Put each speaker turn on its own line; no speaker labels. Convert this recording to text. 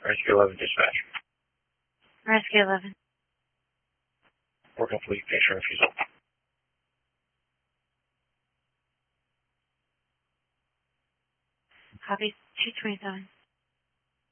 Rescue 11 dispatch.
Rescue 11.
We're complete. Patient refusal.
Copy 227.